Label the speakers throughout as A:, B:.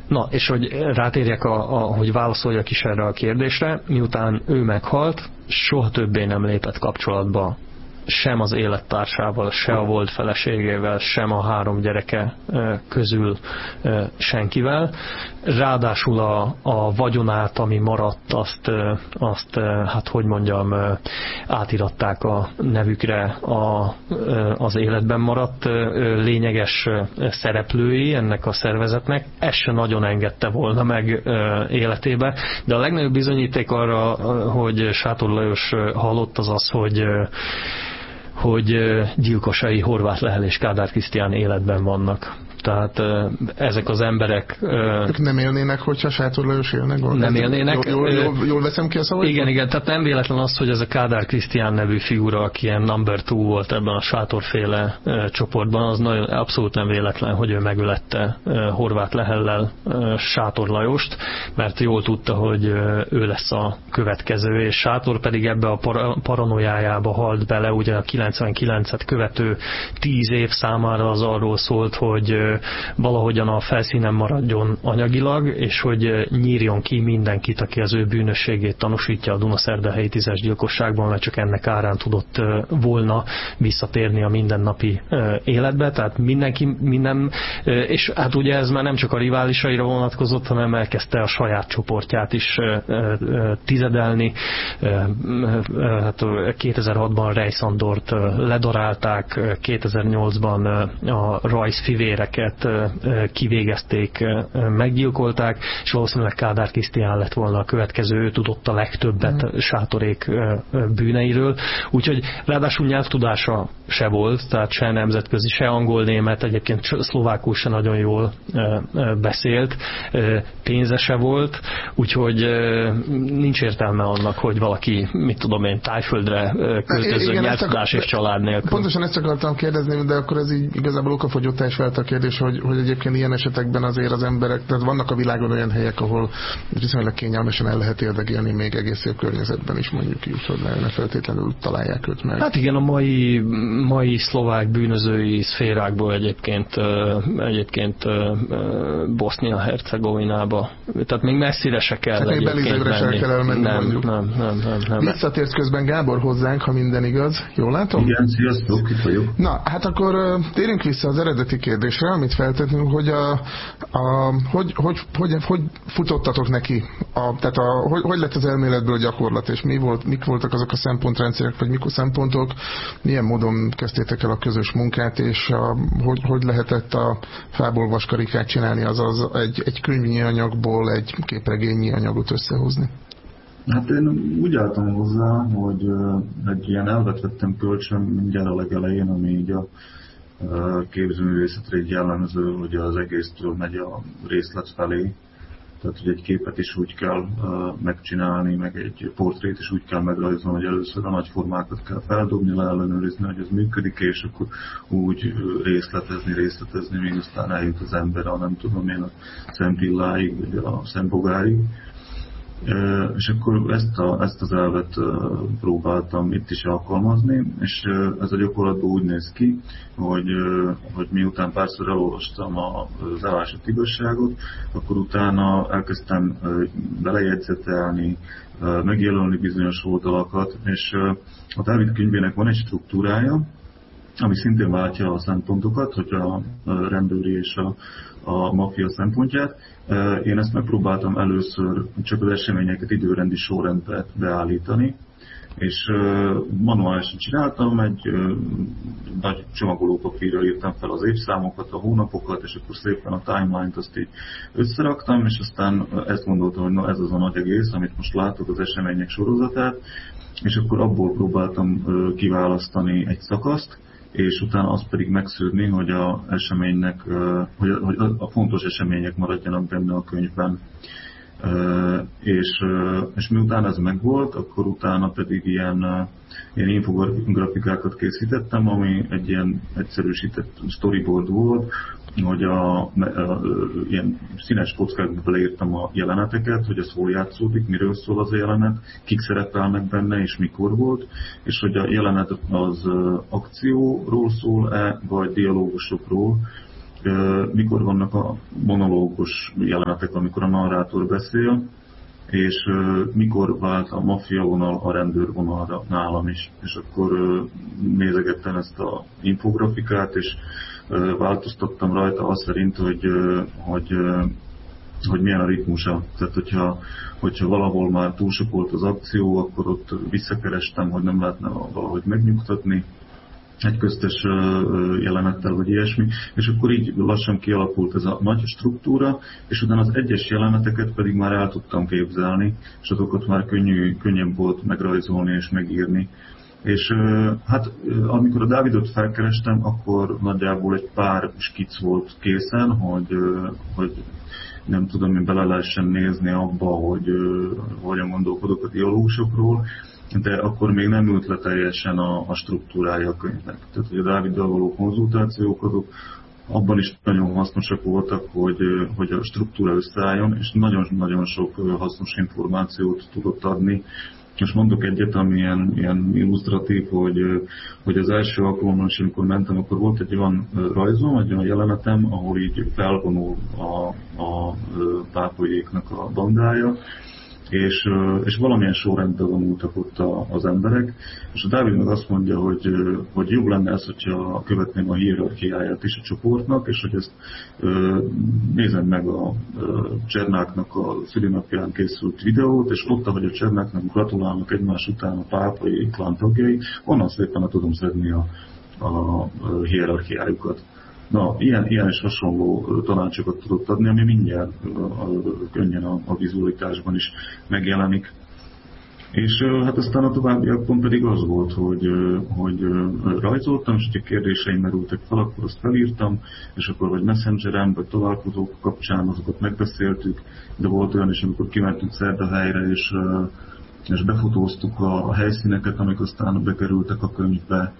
A: Na, és hogy rátérjek, hogy válaszoljak is erre a kérdésre, miután ő meghalt, soha többé nem lépett kapcsolatba sem az élettársával, se a volt feleségével, sem a 3 gyereke közül senkivel. Ráadásul a vagyonát, ami maradt, azt hát hogy mondjam, átiratták a nevükre az életben maradt lényeges szereplői ennek a szervezetnek. Ez se nagyon engedte volna meg életébe, de a legnagyobb bizonyíték arra, hogy Sátor Lajos halott, az az, hogy gyilkosai Horváth Lehel és Kádár Krisztián életben vannak. Tehát ezek az emberek...
B: Ők nem élnének, hogyha Sátor Lajos élnek?
A: Nem élnének.
B: Jól veszem ki a szavakat?
A: Igen, tehát nem véletlen az, hogy ez a Kádár Krisztián nevű figura, aki ilyen number 2 volt ebben a Sátorféle csoportban, az abszolút nem véletlen, hogy ő megölette Horváth Lehellel Sátor Lajost, mert jól tudta, hogy ő lesz a következő, és Sátor pedig ebbe a paranoiájába halt bele, ugye a 99-et követő 10 év számára az arról szólt, hogy valahogyan a felszínen maradjon anyagilag, és hogy nyírjon ki mindenkit, aki az ő bűnösségét tanúsítja a Dunaszerdahelyi 10-es gyilkosságban, mert csak ennek árán tudott volna visszatérni a mindennapi életbe, tehát minden, és hát ugye ez már nem csak a riválisaira vonatkozott, hanem elkezdte a saját csoportját is tizedelni. Hát 2006-ban Reis Andort ledarálták, 2008-ban a rajzfivéreket kivégezték, meggyilkolták, és valószínűleg Kádár Krisztián lett volna a következő, ő tudott a legtöbbet Sátorék bűneiről, úgyhogy ráadásul nyelvtudása se volt, tehát se nemzetközi, se angol-német, egyébként szlovákul se nagyon jól beszélt, pénze se volt, úgyhogy nincs értelme annak, hogy valaki, mit tudom én, Tájföldre költöző nyelvtudás és család nélkül.
B: Pontosan ezt akartam kérdezni, de akkor ez így igazából okafogyottá is vált a kérdés, hogy egyébként ilyen esetekben azért az emberek, tehát vannak a világon olyan helyek, ahol viszonylag kényelmesen el lehet érdegélni még egész jobb környezetben is, mondjuk így, hogy ne feltétlenül találják őt meg.
A: Hát igen, a mai szlovák bűnözői szférákból egyébként Bosznia-Hercegovinába. Tehát még messzire se kell
B: hát
A: egyébként menni.
B: Kell elmenni, mondjuk.
A: Nem.
B: Visszatérsz közben Gábor hozzánk, ha minden igaz. Jól látom?
C: Igen, sziasztok, itt vagyok.
B: Na, hát akkor térjünk vissza az eredeti kérdésre, amit feltettünk, hogy hogy futottatok neki? Hogy lett az elméletből gyakorlat, és mik voltak azok a szempontrendszerek, vagy mikor szempontok, milyen módon kezdtétek el a közös munkát, és hogy lehetett a fából vaskarikát csinálni, azaz egy könyvnyi anyagból egy képregénynyi anyagot összehozni?
C: Hát én úgy álltam hozzá, hogy egy ilyen elvet vettem kölcsön mindjárt a legelején, ami így a képzőművészetre egy jellemző, hogy az egésztől megy a részlet felé. Tehát, hogy egy képet is úgy kell megcsinálni, meg egy portrét is úgy kell megrajzolni, hogy először a nagy formákat kell feldobni, leellenőrizni, hogy ez működik, és akkor úgy részletezni, még aztán eljut az ember a nem tudom én a szempilláig, vagy a szembogáig. És akkor ezt az elvet próbáltam itt is alkalmazni, és ez a gyakorlatban úgy néz ki, hogy miután párszor elolvastam az elásott igazságot, akkor utána elkezdtem belejegyzetelni, megjelölni bizonyos oldalakat, és a Dávid könyvének van egy struktúrája, ami szintén váltja a szempontokat, hogy a rendőri és a maffia szempontját. Én ezt megpróbáltam először csak az eseményeket időrendi sorrendbe beállítani, és manuálisan csináltam, egy nagy csomagolópapírral írtam fel az évszámokat, a hónapokat, és akkor szépen a timeline-t azt így összeraktam, és aztán ezt gondoltam, hogy na ez az a nagy egész, amit most látok, az események sorozatát, és akkor abból próbáltam kiválasztani egy szakaszt, és utána azt pedig megszűrni, hogy hogy a fontos események maradjanak benne a könyvben. És miután ez megvolt, akkor utána pedig ilyen infografikákat készítettem, ami egy ilyen egyszerűsített storyboard volt, hogy ilyen színes kockákba leírtam a jeleneteket, hogy ez hol játszódik, miről szól az a jelenet, kik szerepelnek benne és mikor volt, és hogy a jelenet az akcióról szól-e, vagy dialógusokról, mikor vannak a monológus jelenetek, amikor a narrátor beszél, és mikor vált a maffia vonal a rendőr vonalra nálam is. És akkor nézegettem ezt a infografikát, és változtattam rajta azt szerint, hogy milyen a ritmusa. Tehát, hogyha valahol már túl sok volt az akció, akkor ott visszakerestem, hogy nem lehetne valahogy megnyugtatni egy köztes jelenettel, vagy ilyesmi, és akkor így lassan kialakult ez a nagy struktúra, és utána az egyes jeleneteket pedig már el tudtam képzelni, és azokat már könnyebb volt megrajzolni és megírni. És hát amikor a Dávidot felkerestem, akkor nagyjából egy pár skic volt készen, hogy nem tudom, hogy bele lehessen nézni abba, hogy hogyan gondolkodok a dialógusokról, de akkor még nem ült le teljesen a struktúrája a könyvnek. Tehát, hogy a Dáviddal való konzultációk azok abban is nagyon hasznosak voltak, hogy a struktúra összeálljon, és nagyon-nagyon sok hasznos információt tudott adni. Most mondok egyet, ami ilyen illusztratív, hogy az első alkalommal is, amikor mentem, akkor volt egy olyan rajzom, egy olyan jelenetem, ahol így felvonul a pápaiéknak a bandája, és valamilyen sorrendben vonultak ott az emberek, és a Dávid meg azt mondja, hogy jobb lenne ez, hogyha követném a hierarchiáját is a csoportnak, és hogy ezt nézem meg a Csernáknak a szülinapján készült videót, és ott, ahogy a Csernáknak gratulálnak egymás után a pápai klán tagjai, onnan szépen tudom szedni a hierarchiájukat. Na, ilyen és hasonló tanácsokat tudott adni, ami mindjárt könnyen a vizualitásban is megjelenik. És hát aztán a továbbiakban pedig az volt, hogy rajzoltam, és hogyha kérdéseim merültek fel, akkor azt felírtam, és akkor vagy Messengeren, vagy találkozók kapcsán azokat megbeszéltük, de volt olyan is, amikor kimentünk Szerdahelyre, és befotóztuk a helyszíneket, amik aztán bekerültek a könyvbe,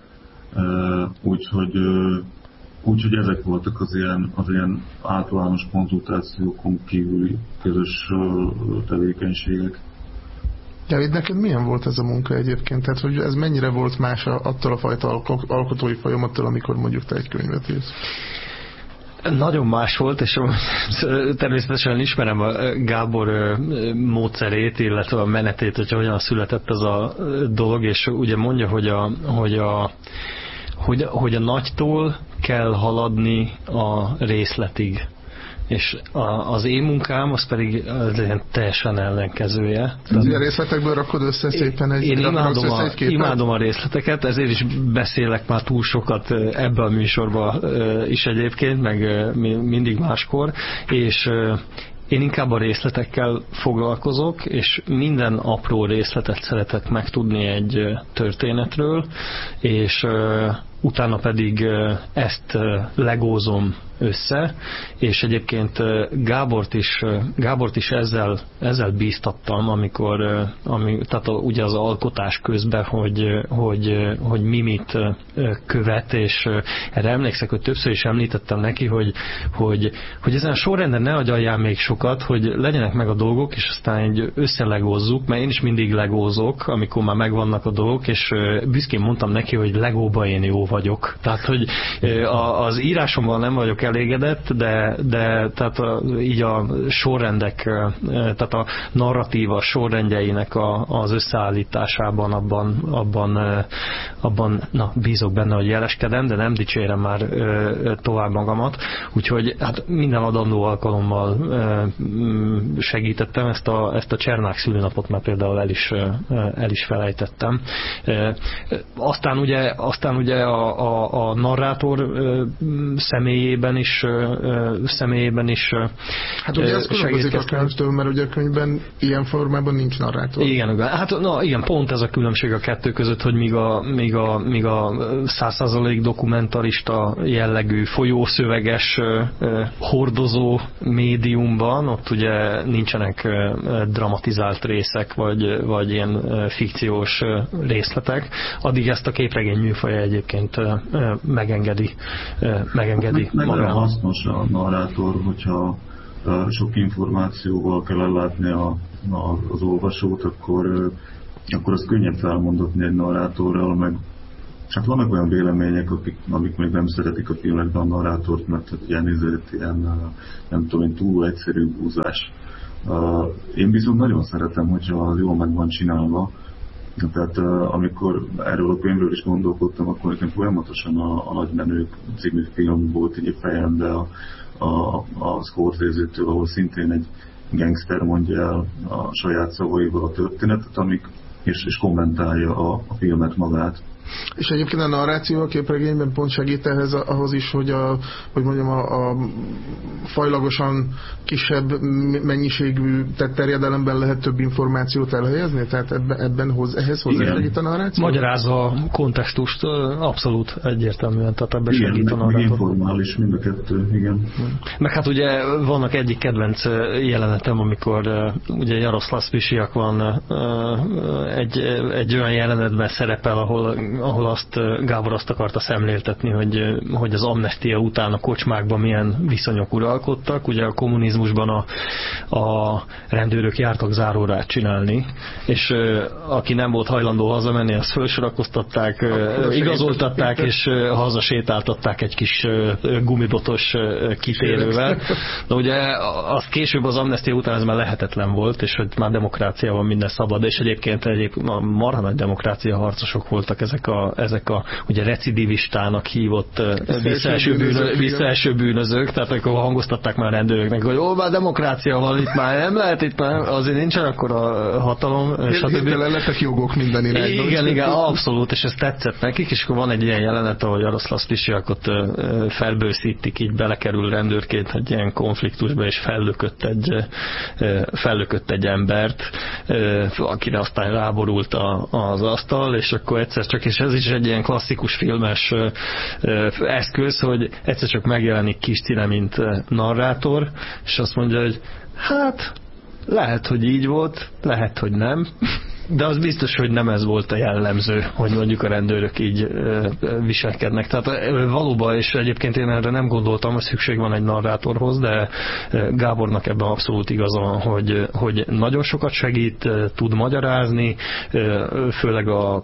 C: úgyhogy ezek voltak az ilyen általános konzultációkon kívüli közös tevékenységek.
B: Dávid, neked milyen volt ez a munka egyébként? Tehát, hogy ez mennyire volt más attól a fajta alkotói folyamattól, amikor mondjuk te egy könyvet írsz?
A: Nagyon más volt, és természetesen ismerem a Gábor módszerét, illetve a menetét, hogyha hogyan született ez a dolog, és ugye mondja, hogy a nagytól kell haladni a részletig. És az én munkám az pedig teljesen ellenkezője.
B: Az ilyen részletekből rakod össze szépen egy...
A: Én imádom a részleteket, ezért is beszélek már túl sokat ebben a műsorban is egyébként, meg mindig máskor, és én inkább a részletekkel foglalkozok, és minden apró részletet szeretek megtudni egy történetről, és utána pedig ezt legózom össze, és egyébként Gábort is ezzel bíztattam, tehát ugye az alkotás közben, hogy mit követ, és erre emlékszek, hogy többször is említettem neki, hogy ezen a sorrenden ne agyaljál még sokat, hogy legyenek meg a dolgok, és aztán így összelegózzuk, mert én is mindig legózok, amikor már megvannak a dolgok, és büszkén mondtam neki, hogy legóba én jó vagyok. Tehát, hogy az írásommal nem vagyok elégedett, de tehát így a sorrendek, tehát a narratíva sorrendjeinek az összeállításában abban bízok benne, hogy jeleskedem, de nem dicsérem már tovább magamat. Úgyhogy hát minden adandó alkalommal segítettem, ezt a Csernák szülinapot már például el is felejtettem. Aztán ugye a narrátor személyében is
B: hát ugye ez különbözik a könyvtől, mert ugye a könyvben ilyen formában nincs narrátor.
A: Igen, pont ez a különbség a kettő között, hogy míg a 100% dokumentarista jellegű folyószöveges hordozó médiumban, ott ugye nincsenek dramatizált részek, vagy ilyen fikciós részletek, addig ezt a képregény műfaja egyébként megengedi
C: nagyon hasznos a narrátor, hogyha sok információval kell ellátni az olvasót, akkor azt könnyebb felmondatni egy narrátorral, meg Hát vannak olyan vélemények, amik még nem szeretik a filmekben a narrátort, mert elnézést ilyen, nem tudom, túl egyszerű húzás. Én viszont nagyon szeretem, hogyha az jól meg van csinálva. Tehát amikor erről a könyvről is gondolkodtam, akkor nekem folyamatosan a Nagymenők című film volt egy fejembe a Scorsese-től, ahol szintén egy gangster mondja el a saját szavaival a történetet, és kommentálja a filmet magát.
B: És egyébként a narráció a képregényben pont segít ahhoz is, hogy a fajlagosan kisebb mennyiségű terjedelemben lehet több információt elhelyezni? Tehát ehhez hozzásegít a narráció?
A: Magyarázza a kontextust abszolút egyértelműen, tehát ebben segít a narrátor.
C: Informális mind a kettő, igen.
A: Meg hát ugye vannak egyik kedvenc jelenetem, amikor ugye Jaroszláv Spisiak van egy olyan jelenetben szerepel, ahol Gábor azt akarta szemléltetni, hogy az amnestia után a kocsmákban milyen viszonyok uralkodtak. Ugye a kommunizmusban a rendőrök jártak zárórát csinálni, és aki nem volt hajlandó hazamenni, azt felsorakoztatták, igazoltatták, és hazasétáltatták egy kis gumibotos kitérővel. De ugye az később az amnestia után ez már lehetetlen volt, és hogy már demokrácia van, minden szabad, és egyébként marha nagy demokrácia harcosok voltak ezek a ugye recidivistának hívott visszaeső bűnözők, tehát akkor hangoztatták már a rendőröknek, hogy már demokrácia van, itt már nem lehet, itt már azért nincsen akkor a hatalom,
B: hirtelen lettek jogok minden irányban.
A: Igen, abszolút, és ez tetszett nekik, és akkor van egy ilyen jelenet, ahol Jaroszláv Spisiakot felbőszítik, így belekerül rendőrként egy ilyen konfliktusba, és fellökött egy embert, akire aztán ráborult az asztal, és akkor egyszer csak, és ez is egy ilyen klasszikus filmes eszköz, hogy egyszer csak megjelenik Kis Tine, mint narrátor, és azt mondja, hogy hát lehet, hogy így volt, lehet, hogy nem, de az biztos, hogy nem ez volt a jellemző, hogy mondjuk a rendőrök így viselkednek. Tehát valóban, és egyébként én erre nem gondoltam, hogy szükség van egy narrátorhoz, de Gábornak ebben abszolút igaza, hogy nagyon sokat segít, tud magyarázni, főleg a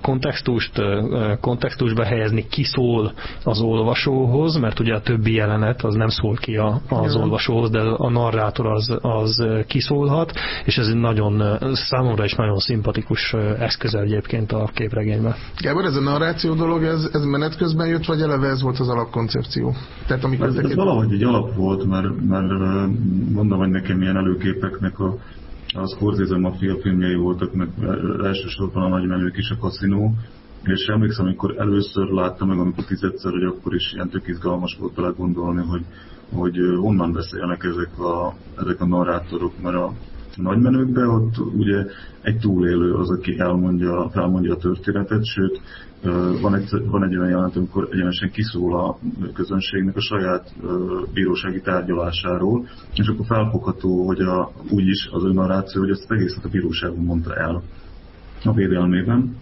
A: kontextusba helyezni, ki szól az olvasóhoz, mert ugye a többi jelenet az nem szól ki az olvasóhoz, de a narrátor az kiszólhat, és ez nagyon, számomra is nagyon szimpatikus eszköze egyébként a képregényben.
B: Gábor, ez a narráció dolog, ez menet közben jött, vagy eleve ez volt az alapkoncepció? Tehát amikor
C: ez valahogy egy alap volt, mert mondom, hogy nekem ilyen előképeknek a Scorsese Mafia filmjei voltak, meg elsősorban a Nagymenők is, a Casino, és emlékszem, amikor először láttam meg, amikor 10-szer, hogy akkor is ilyen tök izgalmas volt belegondolni, hogy honnan beszélnek ezek a narrátorok, mert a Nagymenőkben ott ugye egy túlélő az, aki felmondja a történetet, sőt van egy olyan jelenet, amikor egyenesen kiszól a közönségnek a saját bírósági tárgyalásáról, és akkor felfogható, hogy úgyis az narráció, hogy ezt egészet a bíróságon mondta el a védelmében.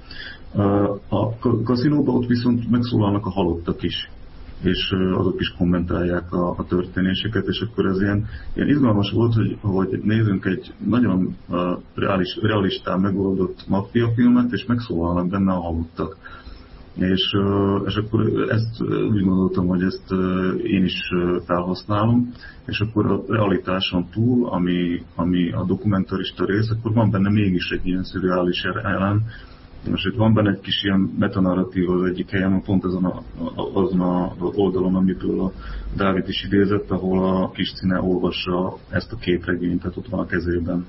C: A kaszinóban ott viszont megszólalnak a halottak is, és azok is kommentálják a történéseket, és akkor ez ilyen izgalmas volt, hogy nézzünk egy nagyon realistán megoldott maffiafilmet, és megszólalnak benne a halottak. És akkor ezt úgy gondoltam, hogy ezt én is felhasználom, és akkor a realitáson túl, ami a dokumentarista rész, akkor van benne mégis egy ilyen szürreális elem. Most itt van benne egy kis ilyen metanarratív az egyik helyen, pont azon az oldalon, amiből a Dávid is idézett, ahol a Kis Tine olvassa ezt a képregényt, tehát ott van a kezében.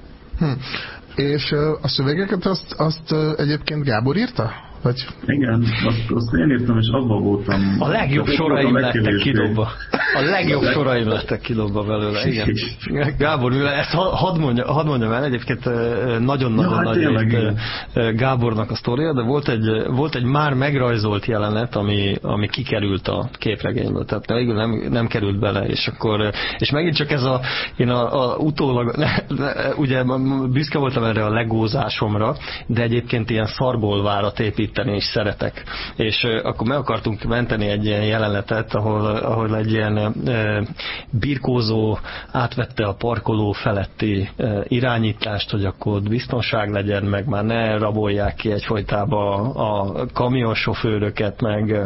B: És a szövegeket azt egyébként Gábor írta? Vagy?
C: Igen, azt én írtam, és abban voltam.
A: A legjobb soraim lettek kidobva. A legjobb soraim lettek kidobva belőle, igen. Gábor, ezt hadd mondjam el, egyébként nagyon-nagyon nagy Gábornak a sztoria, de volt egy már megrajzolt jelenet, ami kikerült a képregényből, tehát végül nem került bele, és megint csak ez én utólag, ugye büszke voltam erre a legózásomra, de egyébként ilyen szarból várat épít rövidíteni is szeretek. És akkor meg akartunk menteni egy ilyen jelenetet, ahol egy ilyen birkózó átvette a parkoló feletti irányítást, hogy akkor ott biztonság legyen, meg már ne rabolják ki egyfolytában a kamionsofőröket, meg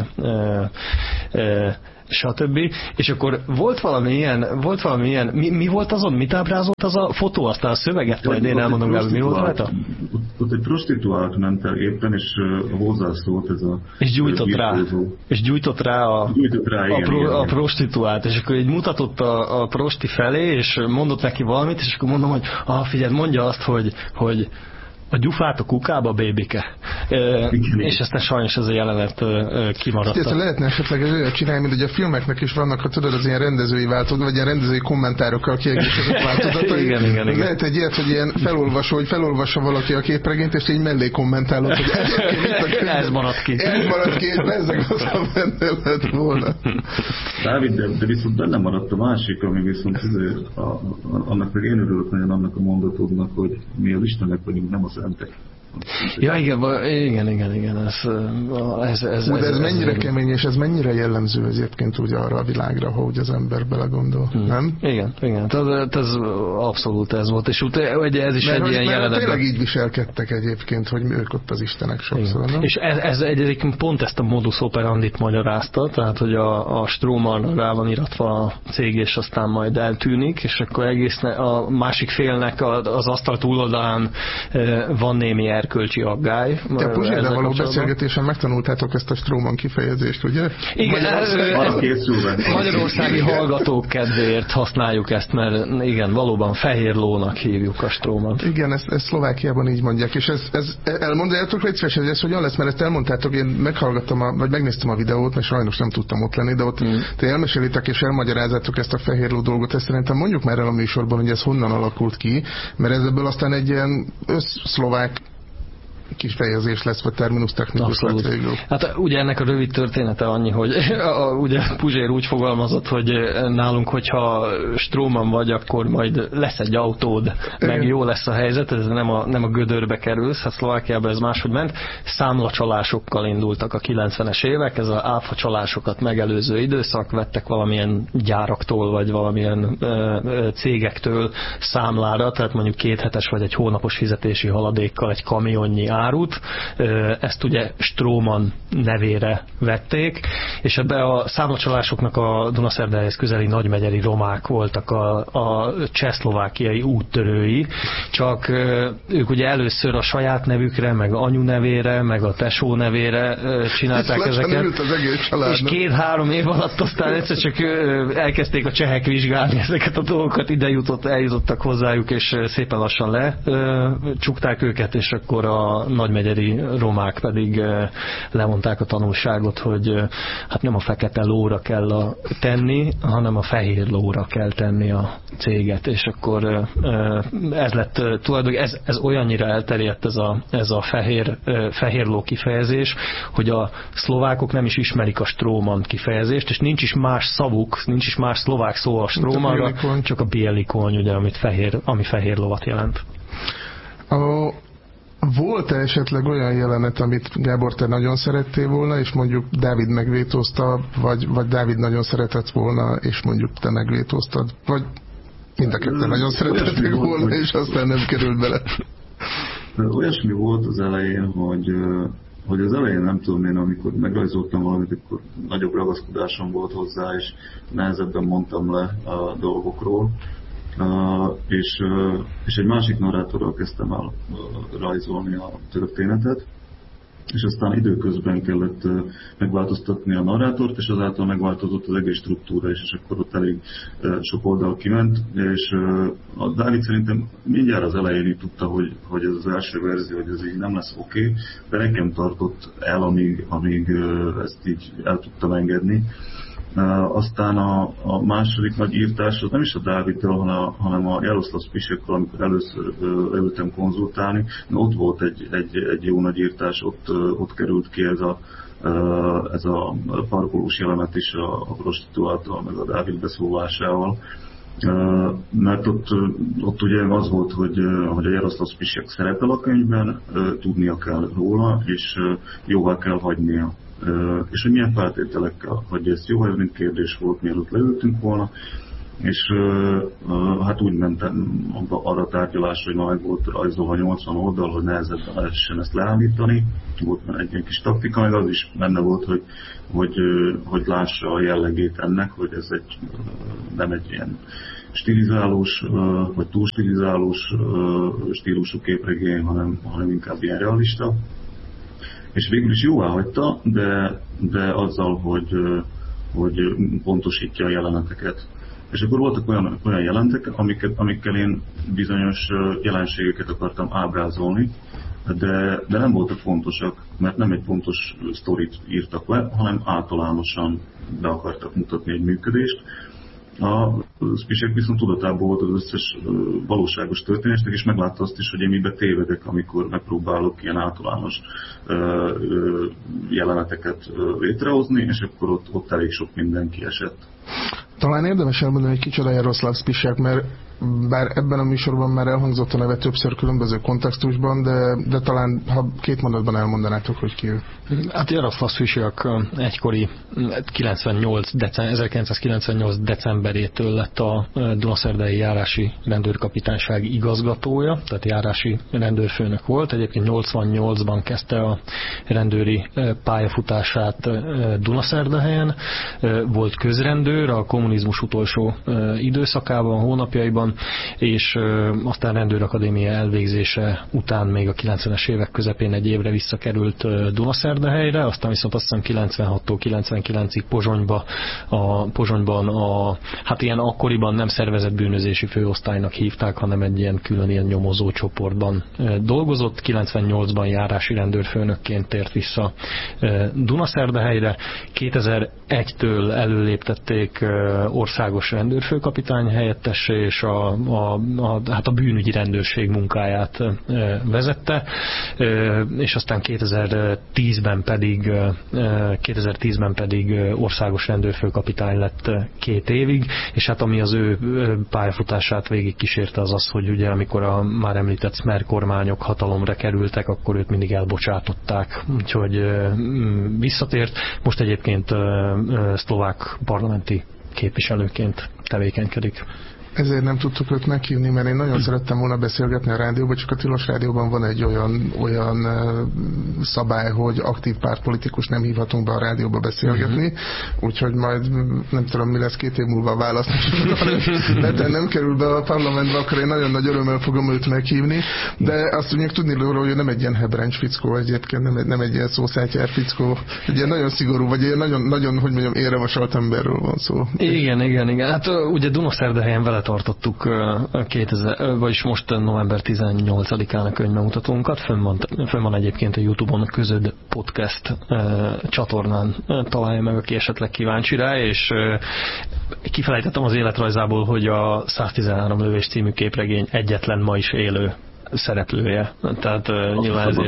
A: stb. És akkor volt valami ilyen, mi volt azon, mit ábrázolt az a fotó, aztán a szöveget, majd én elmondom, Gábor, mi volt rajta?
C: Ott egy prostituált ment el éppen, és hozzászólt ez a...
A: És gyújtott rá a prostituált, és akkor így mutatott a prosti felé, és mondott neki valamit, és akkor mondom, hogy figyelj, mondja azt, hogy a gyufát a kukába, bébike. És aztán sajnos ez a jelenet kimaradt.
B: Ezt lehetne esetleg olyat csinálni, mint hogy a filmeknek is vannak, ha tudod, az ilyen rendezői változat, vagy ilyen rendezői kommentárokkal kiegészített változatai.
A: Igen.
B: Lehet egy ilyet, hogy ilyen felolvassa valaki a képregényt, és így mellé kommentálod, hogy
A: ez maradt ki.
B: Ez maradt ki, és bezzeg hozzá benne lett volna.
C: Dávid, de viszont benne maradt a másik, ami viszont annak meg én örülök nagyon annak a mondatodnak, hogy mi az Istenek vagyunk, nem az szentek.
A: Ja, igen.
B: Ez mennyire kemény, és ez mennyire jellemző egyébként úgy arra a világra, hogy az ember belegondol, nem?
A: Igen. Ez abszolút ez volt, és ez is egy ilyen jelenet.
B: Tényleg így viselkedtek egyébként, hogy ők ott az istenek sokszor, nem?
A: És ez egyébként pont ezt a modus operandit magyarázta, tehát, hogy a Stroman rá van iratva a cég, és aztán majd eltűnik, és akkor egész a másik félnek az asztal túloldalán van némi erkölcsi aggály.
B: Te Puzsérrel való beszélgetésen megtanultátok ezt a Stroman kifejezést, ugye?
A: Igen, magyarországi hallgatók kedvéért használjuk ezt, mert igen, valóban fehér lónak hívjuk a Stromant.
B: Igen, ezt Szlovákiában így mondják, és elmondjátok légy szíves, hogy ez hogyan lesz, mert ezt elmondtátok, én meghallgattam, vagy megnéztem a videót, mert sajnos nem tudtam ott lenni, de ott te elmesélitek és elmagyarázzátok ezt a fehér ló dolgot, ezt szerintem mondjuk már el a műsorban, hogy ez honnan alakult ki, mert ebből aztán egy ilyen összszlovák kifejezés lesz, vagy terminus technikus lett végül.
A: Hát ugye ennek a rövid története annyi, hogy ugye Puzsér úgy fogalmazott, hogy nálunk, hogyha Stroman vagy, akkor majd lesz egy autód, meg jó lesz a helyzet, ez nem a gödörbe kerülsz, hát Szlovákiában ez máshogy ment. Számlacsalásokkal indultak a 90-es évek, ez az áfa csalásokat megelőző időszak, vettek valamilyen gyáraktól, vagy valamilyen cégektől számlára, tehát mondjuk 2 hetes vagy egy hónapos fizetési haladékkal egy kamionnyi árut, ezt ugye Stroman nevére vették, és ebbe a számlacsalásoknak a Dunaszerdályhez közeli nagymegyeri romák voltak a csehszlovákiai úttörői, csak ők ugye először a saját nevükre, meg anyu nevére, meg a tesó nevére csinálták ezeket, és 2-3 év alatt aztán egyszer csak elkezdték a csehek vizsgálni ezeket a dolgokat, eljutottak hozzájuk, és szépen lassan lecsukták őket, és akkor a nagymegyeri romák pedig levonták a tanulságot, hogy hát nem a fekete lóra kell tenni, hanem a fehér lóra kell tenni a céget, és akkor ez lett tulajdonképpen, ez olyannyira elterjedt ez a fehér ló kifejezés, hogy a szlovákok nem is ismerik a Stroman kifejezést, és nincs is más szavuk, nincs is más szlovák szó a Stromanra, csak a bielikony, ugye, ami fehér lovat jelent.
B: Volt-e esetleg olyan jelenet, amit Gábor, te nagyon szerettél volna, és mondjuk Dávid megvétózta, vagy Dávid nagyon szeretett volna, és mondjuk te megvétóztad? Vagy mind a ketten nagyon szeretették volna, és aztán nem került bele?
C: Olyasmi volt az elején, hogy az elején nem tudom én, amikor megrajzoltam valamit, akkor nagyobb ragaszkodásom volt hozzá, és nehezebben mondtam le a dolgokról. És egy másik narrátorral kezdtem el rajzolni a történetet, és aztán időközben kellett megváltoztatni a narrátort, és azáltal megváltozott az egész struktúra is, és akkor ott elég sok oldal kiment, és a Dávid szerintem mindjárt az elején így tudta, hogy ez az első verzió, hogy ez így nem lesz oké, de nekem tartott el, amíg ezt így el tudtam engedni. Aztán a második nagy írtás az nem is a Dáviddal, hanem a Jaroszlav Spisekkal, amikor először leültem konzultálni. Ott volt egy jó nagy írtás, ott került ki ez a parkolós jelenet is a prostituáltal, meg a Dávid beszólásával. Mert ott ugye az volt, hogy a Jaroszlav Spisiak szerepel a könyvben, tudnia kell róla, és jóvá kell hagynia. És hogy milyen feltételekkel hagyja ezt jóvá, ez mind kérdés volt, mielőtt leültünk volna. És hát úgy mentem arra a tárgyalásra, hogy már meg volt rajzolva 80 oldal, hogy nehezebben lehessen ezt leállítani. Volt egy ilyen kis taktika, meg az is benne volt, hogy lássa a jellegét ennek, hogy ez nem egy ilyen stilizálós, vagy túl stilizálós stílusú képregény, hanem inkább ilyen realista. És végül is jóvá hagyta, de azzal, hogy pontosítja a jeleneteket. És akkor voltak olyan jelentek, amikkel én bizonyos jelenségeket akartam ábrázolni, de nem voltak fontosak, mert nem egy pontos sztorit írtak le, hanem általánosan be akartak mutatni egy működést. A Spisiak viszont tudatában volt az összes valóságos történésnek, és meglátta azt is, hogy én miben tévedek, amikor megpróbálok ilyen általános jeleneteket létrehozni, és akkor ott elég sok minden kiesett.
B: Talán érdemes elmondani, hogy kicsoda Jaroszlav Spisiak, mert bár ebben a műsorban már elhangzott a neve többször különböző kontextusban, de talán, ha 2 mondatban elmondanátok, hogy ki ő.
A: Hát Jaroszlav Spisiak egykori 1998 decemberétől lett a Dunaszerdai járási rendőrkapitányság igazgatója, tehát járási rendőrfőnök volt. Egyébként 88-ban kezdte a rendőri pályafutását Dunaszerdahelyen. Volt közrendőr a kommunizmus utolsó időszakában, hónapjaiban, és aztán rendőrakadémia elvégzése után még a 90-es évek közepén egy évre visszakerült Dunaszerdahelyre, aztán viszont azt hiszem 96-tól 99-ig Pozsonyban hát ilyen akkoriban nem szervezett bűnözési főosztálynak hívták, hanem egy ilyen külön ilyen nyomozó csoportban dolgozott. 98-ban járási rendőrfőnökként tért vissza Dunaszerdahelyre. 2001-től előléptették országos rendőrfőkapitány helyettessé, és hát a bűnügyi rendőrség munkáját vezette, és aztán 2010-ben pedig országos rendőrfőkapitány lett 2 évig, és hát ami az ő pályafutását végig kísérte az, hogy ugye amikor a már említett Smer kormányok hatalomra kerültek, akkor őt mindig elbocsátották, úgyhogy visszatért. Most egyébként szlovák parlamenti képviselőként tevékenykedik.
B: Ezért nem tudtuk őt meghívni, mert én nagyon szerettem volna beszélgetni a rádióban, csak a Tilos Rádióban van egy olyan szabály, hogy aktív pártpolitikus nem hívhatunk be a rádióba beszélgetni, úgyhogy majd nem tudom, mi lesz 2 év múlva a választás, de nem kerül be a parlamentbe, akkor én nagyon nagy örömmel fogom őt meghívni, de azt mondjuk tudni róla, hogy nem egy ilyen hebrencs fickó egyébként, nem egy ilyen szószátyár fickó, egy ilyen nagyon szigorú, vagy ilyen nagyon, hogy mondjam, érrevasalt emberről van szó.
A: Igen. Hát ugye Dunaszerdahelyen vele tartottuk vagyis most november 18-án a könyvbemutatónkat. Fönn van egyébként a YouTube-on Közöd Podcast csatornán, találja meg, aki esetleg kíváncsi rá, és kifelejtettem az életrajzából, hogy a 113 lövés című képregény egyetlen ma is élő szereplője. Tehát nyilván ezért,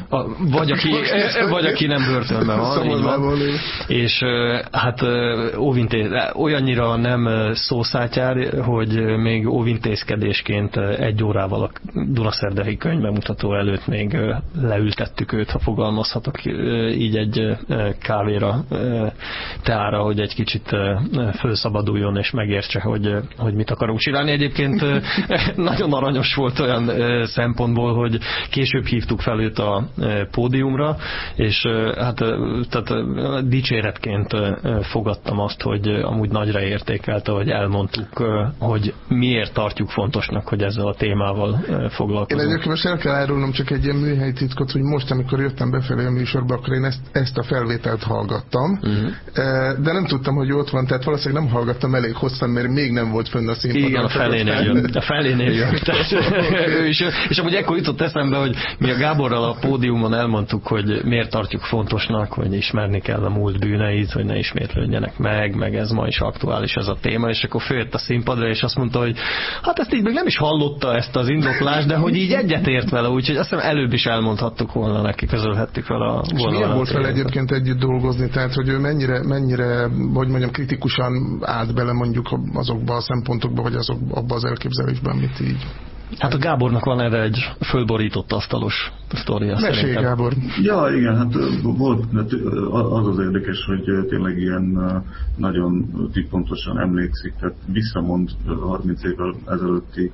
A: vagy aki nem börtönben van, így van. És hát olyannyira nem szószátyár, hogy még óvintézkedésként 1 órával a Dunaszerdahelyi könyvbemutató előtt még leültettük őt, ha fogalmazhatok így egy kávéra, teára, hogy egy kicsit felszabaduljon és megértse, hogy mit akarunk csinálni. Egyébként nagyon aranyos volt olyan szempontból, hogy később hívtuk fel őt a pódiumra, és hát tehát dicséretként fogadtam azt, hogy amúgy nagyra értékelte, hogy elmondtuk, hogy miért tartjuk fontosnak, hogy ezzel a témával foglalkozunk.
B: Én egyébként most el kell árulnom csak egy ilyen műhelyi titkot, hogy most, amikor jöttem befelé a műsorba, akkor én ezt a felvételt hallgattam, de nem tudtam, hogy ott van, tehát valószínűleg nem hallgattam elég hosszan, mert még nem volt fönn a színpadon.
A: Igen, a felénél jön. Tehát, ő is És amúgy ekkor jutott eszembe, hogy mi a Gáborral a pódiumon elmondtuk, hogy miért tartjuk fontosnak, hogy ismerni kell a múlt bűneit, hogy ne ismétlődjenek meg ez ma is aktuális ez a téma, és akkor följött a színpadra, és azt mondta, hogy hát ezt így még nem is hallotta ezt az indoklást, de hogy így egyetért vele, úgyhogy azt hiszem előbb is elmondhattuk volna neki, közölhettük fel a
B: és milyen volt vele egyébként együtt dolgozni, tehát hogy ő mennyire, hogy mondjam, kritikusan állt bele mondjuk azokba a szempontokba, vagy abba az elképzelésben, amit így.
A: Hát a Gábornak van erre egy fölborított asztalos sztoria.
B: Mesélj, Gábor!
C: Ja, igen, hát volt, az érdekes, hogy tényleg ilyen nagyon pontosan emlékszik, tehát visszamond 30 évvel ezelőtti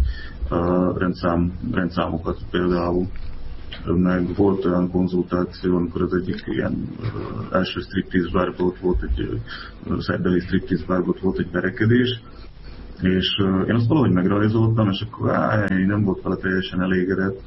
C: rendszámokat például. Meg volt olyan konzultáció, amikor az egyik ilyen első striptease bárból volt egy szerdai striptease bárból volt egy verekedés, és én azt valahogy megrajzoltam, és akkor nem volt vele teljesen elégedett,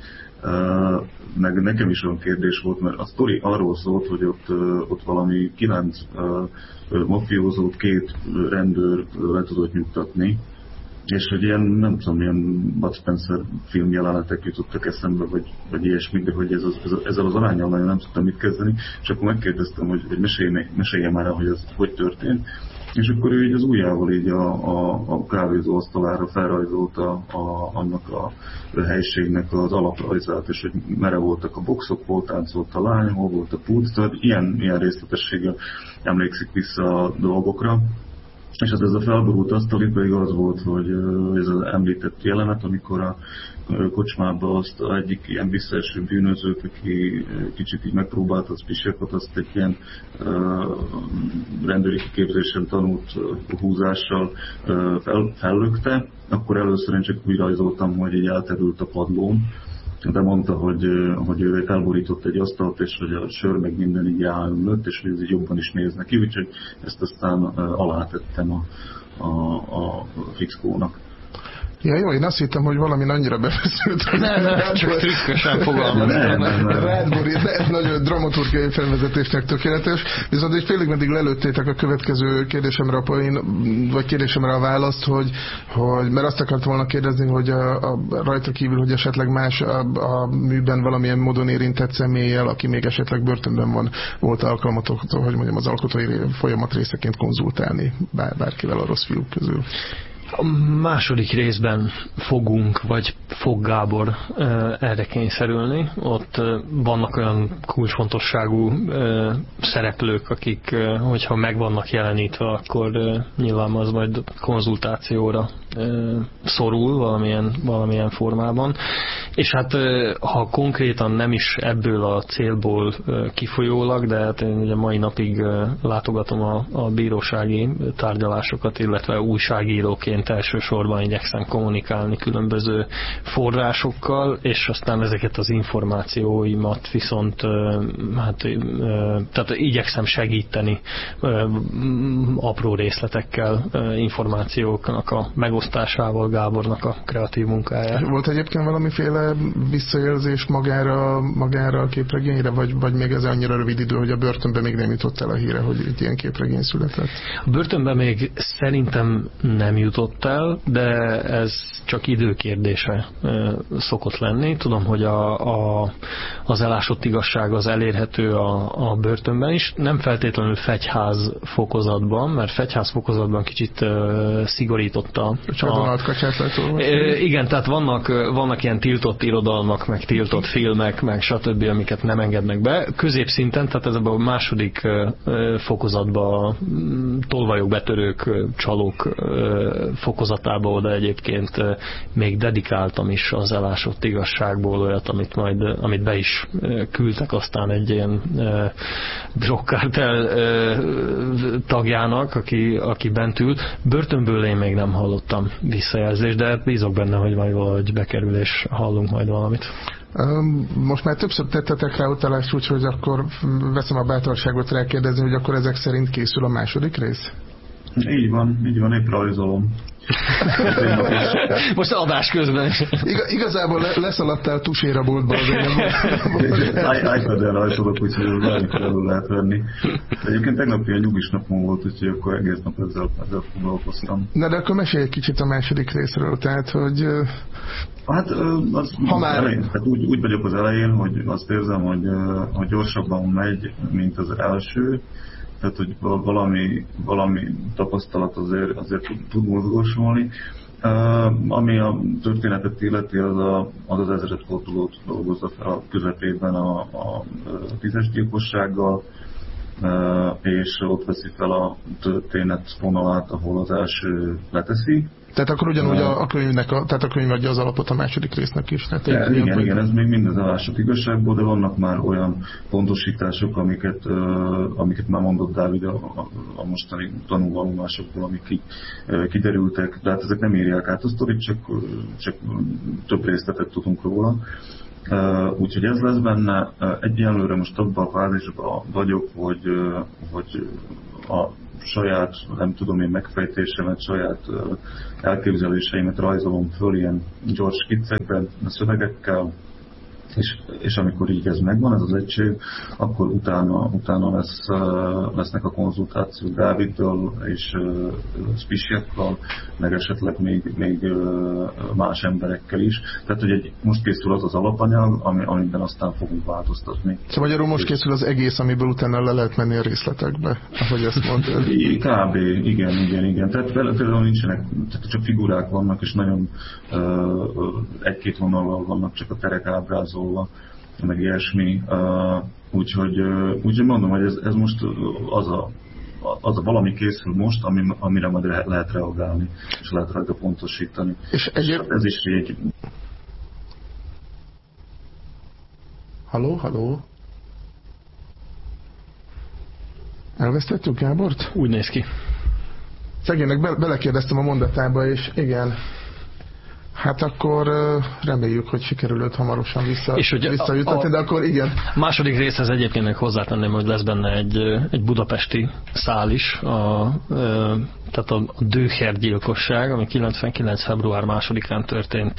C: meg nekem is olyan kérdés volt, mert a sztori arról szólt, hogy ott valami 9 mafiózót 2 rendőr le tudott nyugtatni, és hogy ilyen, nem tudom, ilyen Bud Spencer film jelenetek jutottak eszembe, vagy ilyesmi, de hogy ezzel az aránnyal nagyon nem tudtam mit kezdeni, és akkor megkérdeztem, hogy meséljem már, hogy ez hogy történt. És akkor ő így az ujjával így a kávézó asztalára felrajzolta annak a helységnek az alaprajzát, és hogy merre voltak a boxok, hol táncolt a lány, hol volt a pult, tehát ilyen részletességgel emlékszik vissza a dolgokra. És ez a felborult asztal pedig az volt, hogy ez az említett jelenet, amikor a kocsmában azt egyik ilyen visszaeső bűnözőt, aki kicsit így megpróbált az pisekot, azt egy ilyen rendőri kiképzésen tanult húzással fellökte. Akkor először én csak úgy rajzoltam, hogy így elterült a padlón, de mondta, hogy ő elborított egy asztalt, és hogy a sör meg minden így elmúlott, és hogy ez így jobban is néz neki, úgyhogy ezt aztán alátettem a fickónak.
B: Ja, jó, én azt hittem, hogy valami annyira befeszült.
A: Nem, csak trükkösen fogalmaztam.
B: Ez nagyon dramaturgiai felvezetésnek tökéletes, viszont egy félig meddig lelőttétek a következő kérdésemre a választ, hogy mert azt akartam volna kérdezni, hogy rajta kívül, hogy esetleg más a műben valamilyen módon érintett személlyel, aki még esetleg börtönben volt alkalmatok, hogy mondjam, az alkotói folyamat részeként konzultálni bárkivel a rossz fiúk közül.
A: A második részben fog Gábor erre kényszerülni. Ott vannak olyan kulcsfontosságú szereplők, akik, hogyha meg vannak jelenítve, akkor nyilván az majd konzultációra szorul valamilyen formában. És hát ha konkrétan nem is ebből a célból kifolyólag, de hát én ugye mai napig látogatom a bírósági tárgyalásokat, illetve újságíróként elsősorban igyekszem kommunikálni különböző forrásokkal, és aztán ezeket az információimat viszont tehát igyekszem segíteni apró részletekkel, információknak a megosztásával Gábornak a kreatív munkájára.
B: Volt egyébként valamiféle visszajelzés magára a képregényre, vagy még ez annyira rövid idő, hogy a börtönben még nem jutott el a híre, hogy itt ilyen képregény született?
A: A börtönben még szerintem nem jutott el, de ez csak időkérdése szokott lenni. Tudom, hogy az elásott igazság az elérhető a börtönben is, nem feltétlenül fegyház fokozatban, mert fegyház fokozatban kicsit szigorította. Igen, tehát vannak ilyen tiltott irodalmak, meg tiltott filmek, meg stb., amiket nem engednek be. Középszinten, tehát ez a második fokozatban tolvajok, betörők, csalók fokozatába oda egyébként még dedikáltam is az elásott igazságból olyat, amit be is küldtek aztán egy ilyen drogkártel tagjának, aki bent ül. Börtönből én még nem hallottam visszajelzést, de bízok benne, hogy majd valahogy bekerül és hallunk majd valamit.
B: Most már többször tettetek rá utalást, úgyhogy akkor veszem a bátorságot rákérdezni, hogy akkor ezek szerint készül a második rész?
C: Így van, épp rajzolom.
A: Most adás közben.
B: Igazából leszaladtál tuséra boltba azért nem.
C: iPad-en rajzolok, úgyhogy ez bármikor elő lehet venni. Egyébként tegnap ilyen nyugis napom volt, úgyhogy akkor egész nap ezzel foglalkoztam.
B: Na de akkor mesélj egy kicsit a második részről, tehát hogy...
C: Hát úgy vagyok az elején, hogy azt érzem, hogy gyorsabban megy, mint az első. Tehát, hogy valami tapasztalat azért tud mozgósulni. Ami a történetet illeti, az ezredfordulót dolgozza fel a közepében a 10-es gyilkossággal, és ott veszi fel a történet vonalát, ahol az első leteszi.
B: Tehát akkor ugyanúgy a könyvnek, tehát a könyv adja az alapot a második résznek is. Tehát
C: igen, ez még mind az elásott igazságból, de vannak már olyan pontosítások, amiket már mondott Dávid a mostani tanulvallomásokból, amik kiderültek, de hát ezek nem írják át a sztorit, csak több részletet tudunk róla. Úgyhogy ez lesz benne. Egyenlőre most abban a fázisban vagyok, hogy a saját, nem tudom én, megfejtésemet, saját elképzeléseimet rajzolom föl ilyen gyors skiccekben, szövegekkel, és amikor így ez megvan, ez az egység, akkor utána lesznek a konzultációk Dáviddal és Spisjakkal, meg esetleg még más emberekkel is. Tehát, hogy most készül az alapanyag, amiben aztán fogunk változtatni.
B: Szóval magyarul most készül az egész, amiből utána le lehet menni a részletekbe, ahogy ezt mondtad.
C: Kb. Igen. Tehát például nincsenek, tehát csak figurák vannak, és nagyon egy-két vonallal vannak csak a terek ábrázolva, meg ilyesmi. Úgyhogy mondom, hogy ez most az a valami készül most, amire majd lehet reagálni, és lehet rajta pontosítani. És ez is egy...
B: Halló? Elvesztettük Gábort?
A: Úgy néz ki.
B: Szegénynek belekérdeztem a mondatába, és igen. Hát akkor reméljük, hogy sikerül őt hamarosan visszajutatni, de akkor igen.
A: Második részhez egyébként még hozzátenném, hogy lesz benne egy budapesti szál is, tehát a Döcher gyilkosság, ami 99. február 2-án történt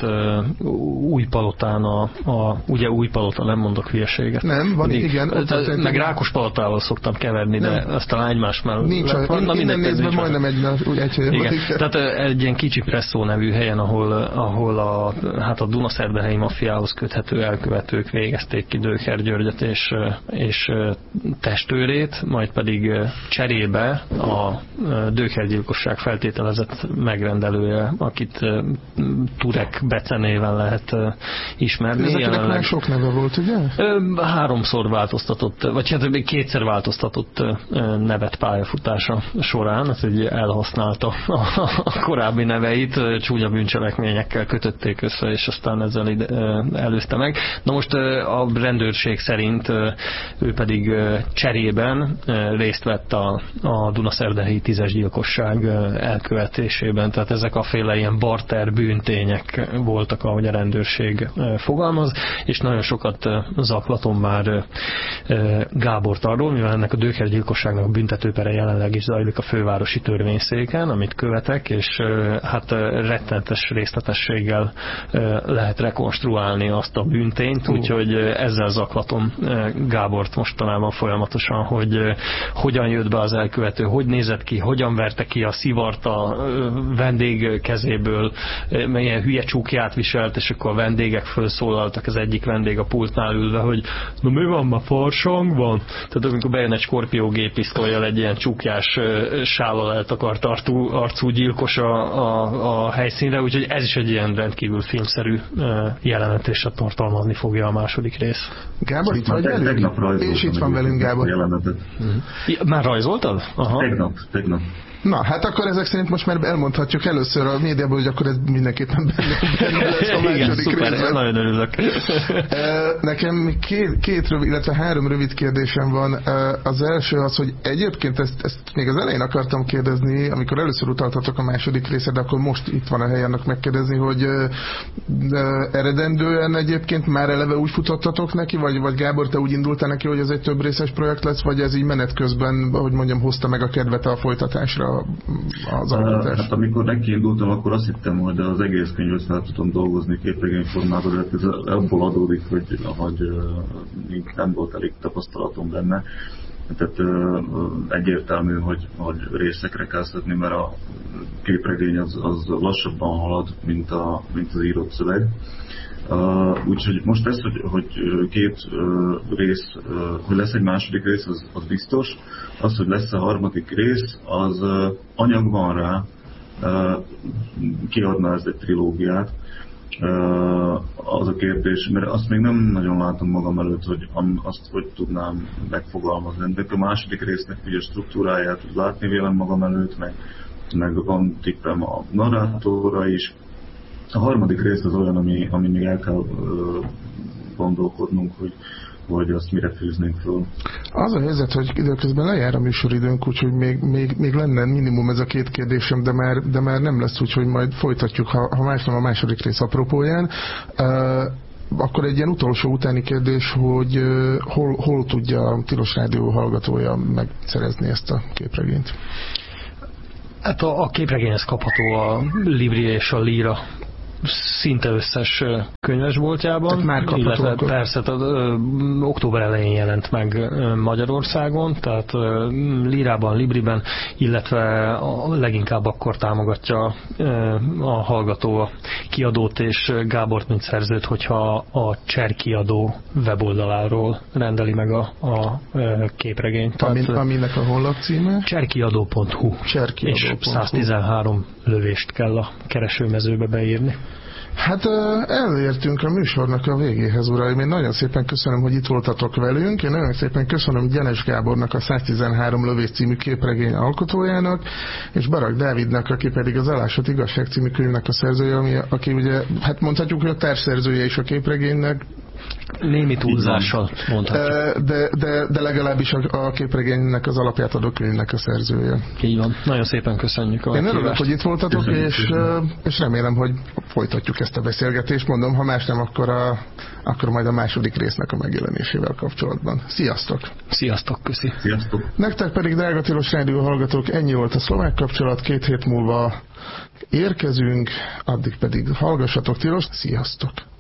A: Újpalotán, ugye Újpalota, nem mondok hülyeséget.
B: Nem, van, igen.
A: Meg Rákospalotával szoktam keverni, de ezt talán egymás mellett.
B: Nincs, innen nézve majdnem egy
A: tehát egy ilyen Kicsi Presszó nevű helyen, ahol a Dunaszerdahelyi maffiához köthető elkövetők végezték ki Döcher Györgyöt és testőrét, majd pedig cserébe a Döcher gyilkosság feltételezett megrendelője, akit Turek Bece néven lehet ismerni.
B: Ezeknek már sok neve volt, ugye?
A: 3-szor változtatott, vagy hát még 2-szer változtatott nevet pályafutása során, ez így elhasználta a korábbi neveit, csúnya bűncselekményekkel kötötték össze, és aztán ezzel előzte meg. Na most a rendőrség szerint ő pedig cserében részt vett a Dunaszerdahelyi 10-es gyilkosság elkövetésében, tehát ezek a féle ilyen barter bűntények voltak, ahogy a rendőrség fogalmaz, és nagyon sokat zaklatom már Gábort arról, mivel ennek a Döcher gyilkosságnak a büntetőpere jelenleg is zajlik a fővárosi törvényszéken, amit követek, és hát rettenetes részletességgel lehet rekonstruálni azt a bűntényt, úgyhogy ezzel zaklatom Gábort mostanában folyamatosan, hogy hogyan jött be az elkövető, hogy nézett ki, hogyan verte ki a szivart a vendég kezéből, milyen hülye csúkját viselt, és akkor a vendégek felszólaltak, az egyik vendég a pultnál ülve, hogy na mi van, ma farsang van? Tehát amikor bejön egy Skorpió géppisztollyal egy ilyen csúkjás sállal eltakart arcú gyilkos a helyszínre, úgyhogy ez is egy ilyen rendkívül filmszerű jelenet, és tartalmazni fogja a második rész.
B: Gábor, itt vagy velünk? És itt van velünk Gábor.
A: Már rajzoltad? Aha.
C: Tegnap.
B: Na, hát akkor ezek szerint most már elmondhatjuk először a médiában, hogy akkor ez mindenképpen benne lesz a második
A: részben. Szuper, nagyon örülök.
B: Nekem két rövid, illetve 3 rövid kérdésem van. Az első az, hogy egyébként ezt még az elején akartam kérdezni, amikor először utaltatok a második részre, de akkor most itt van a hely annak megkérdezni, hogy eredendően egyébként már eleve úgy futottatok neki, vagy Gábor, te úgy indultál neki, hogy ez egy több részes projekt lesz, vagy ez így menet közben, hogy mondjam, hozta meg a kedvet a folytatásra az alkotás?
C: Hát amikor nekiindultam, akkor azt hittem, hogy az egész könyvet fel tudom dolgozni képregényformában, de ez abból adódik, hogy nem volt elég tapasztalatom benne. Tehát egyértelmű, hogy részekre kell szedni, mert a képregény az lassabban halad, mint az írott szöveg. Úgyhogy most ez, hogy két rész, hogy lesz egy második rész, az biztos. Az, hogy lesz a harmadik rész, az anyag van rá, kiadna ez egy trilógiát. Az a kérdés, mert azt még nem nagyon látom magam előtt, hogy azt hogy tudnám megfogalmazni. De a második résznek ugye struktúráját tud látni vélem magam előtt, meg van tippem a narrátorra is. A harmadik rész az olyan, ami még el kell gondolkodnunk, hogy azt mire fűznénk föl. Az
B: a helyzet, hogy időközben lejár a műsoridőnk, úgyhogy még lenne minimum ez a két kérdésem, de már nem lesz, úgyhogy majd folytatjuk, ha más nem a második rész apropóján. Akkor egy ilyen utolsó utáni kérdés, hogy hol tudja a Tilos Rádió hallgatója megszerezni ezt a képregényt?
A: Hát a képregényhez kapható a Libri és a Líra szinte összes könyvesboltjában, illetve persze október elején jelent meg Magyarországon, tehát Lírában, Libriben, illetve leginkább akkor támogatja a hallgató a kiadót és Gábort, mint szerzőt, hogyha a Cser kiadó weboldaláról rendeli meg a képregényt.
B: Aminek a honlap címe?
A: Cserkiadó.hu. És 113 lövést kell a keresőmezőbe beírni.
B: Hát elértünk a műsornak a végéhez, uraim. Én nagyon szépen köszönöm, hogy itt voltatok velünk. Én nagyon szépen köszönöm Gyenes Gábornak, a 113 lövés című képregény alkotójának, és Barak Dávidnak, aki pedig az Elásott igazság című könyvnek a szerzője, aki ugye, hát mondhatjuk, hogy a társszerzője is a képregénynek.
A: Némi túlzással mondhatjuk.
B: De legalábbis a képregénynek az alapját adó könyvnek a szerzője.
A: Így van. Nagyon szépen köszönjük a
B: Én örülök, hogy itt voltatok, és remélem, hogy folytatjuk ezt a beszélgetést. Mondom, ha más nem, akkor majd a második résznek a megjelenésével kapcsolatban. Sziasztok!
A: Sziasztok, köszi!
C: Sziasztok!
B: Nektek pedig, drága Tilos Rádió hallgatók, ennyi volt a szlovák kapcsolat. 2 hét múlva érkezünk, addig pedig hallgassatok Tilos. Sziasztok!